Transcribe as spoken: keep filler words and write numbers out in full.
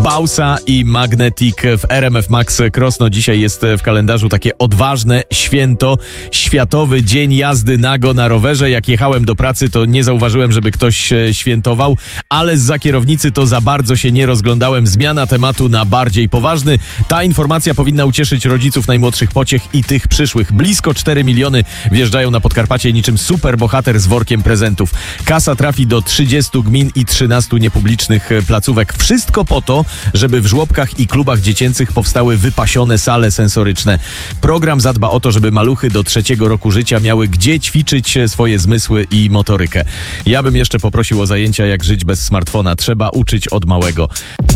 Bausa i Magnetic w R M F Max Krosno. Dzisiaj jest w kalendarzu takie odważne święto, Światowy Dzień Jazdy Nago na rowerze. Jak jechałem do pracy, to nie zauważyłem, żeby ktoś świętował, ale zza kierownicy to za bardzo się nie rozglądałem. Zmiana tematu na bardziej poważny. Ta informacja powinna ucieszyć rodziców najmłodszych pociech i tych przyszłych. Blisko cztery miliony wjeżdżają na Podkarpacie niczym superbohater z workiem prezentów. Kasa trafi do trzydziestu gmin i trzynastu niepublicznych placówek. Wszystko po to, żeby w żłobkach i klubach dziecięcych powstały wypasione sale sensoryczne. Program zadba o to, żeby maluchy do trzeciego roku życia miały gdzie ćwiczyć swoje zmysły i motorykę. Ja bym jeszcze poprosił o zajęcia, jak żyć bez smartfona. Trzeba uczyć od małego.